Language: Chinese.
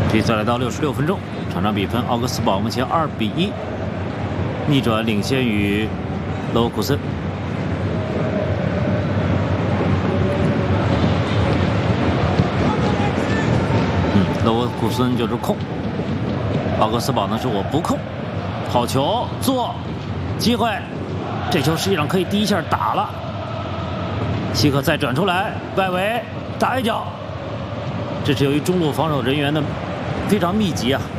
比赛来到66分钟，场比分奥格斯堡目前2比1，逆转领先于勒沃库森。勒沃库森就是控，奥格斯堡呢是我不控。好球，做机会，这球实际上可以第一下打了。希克再转出来，外围打一脚。这是由于中路防守人员的非常密集啊。